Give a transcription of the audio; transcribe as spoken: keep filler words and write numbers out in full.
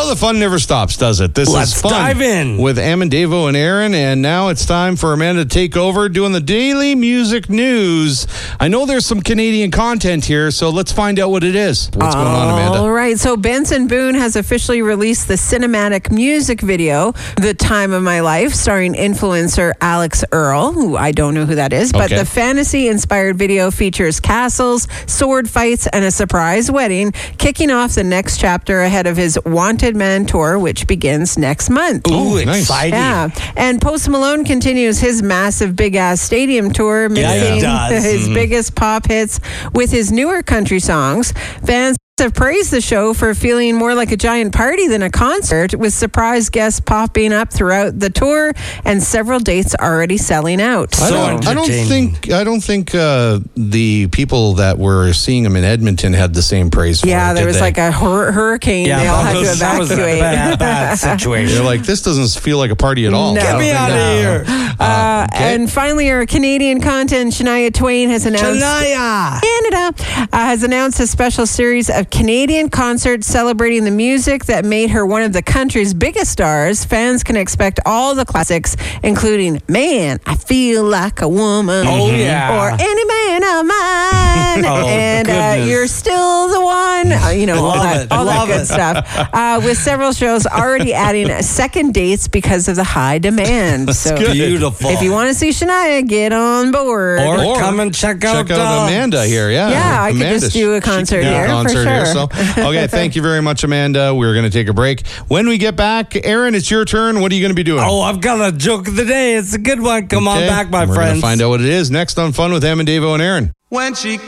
Well, the fun never stops, does it? This Let's is fun dive in with Amandavo and Aaron, and now it's time for Amanda to take over doing the daily music news. I know there's some Canadian content here, so let's find out what it is. What's going on, Amanda? All right, so Benson Boone has officially released the cinematic music video, The Time of My Life, starring influencer Alex Earl, who I don't know who that is, but Okay. the fantasy-inspired video features castles, sword fights, and a surprise wedding, kicking off the next chapter ahead of his Wanted Man tour, which begins next month. Ooh, nice. exciting. Yeah, and Post Malone continues his massive big-ass stadium tour, mixing he does. his Mm-hmm. biggest pop hits with his newer country songs. Fans have praised the show for feeling more like a giant party than a concert, with surprise guests popping up throughout the tour and several dates already selling out. I So don't, I don't entertaining. think I don't think uh, the people that were seeing him in Edmonton had the same praise for Yeah, it, there did was they? like a hur- hurricane. Yeah, they all that had to was, that was a evacuate. bad, bad situation. They're like, this doesn't feel like a party at all. No. I Get don't me think out of that- here. Uh, okay. And finally, our Canadian content, Shania Twain has announced Shania. Canada uh, has announced a special series of Canadian concerts celebrating the music that made her one of the country's biggest stars. Fans can expect all the classics, including "Man, I Feel Like a Woman," Oh, yeah. or "Any Man of Mine," Oh, and uh, goodness. "You're Still the One." Uh, you know, all Love that, it. all that Love good it. stuff. Uh, with several shows already adding second dates because of the high demand. So. Beautiful. If you want to see Shania, get on board. or, Or come and check out, Check out uh, Amanda here. Yeah, Yeah, I could Amanda, just do a she- she could concert do a here, for concert here, sure. so. Okay, thank you very much, Amanda. We're going to take a break. When we get back, Aaron, it's your turn. What are you going to be doing? Oh, I've got a joke of the day. It's a good one. Come Okay, on back, my We're friends. going to find out what it is next on Fun with Amandavo and Aaron. When she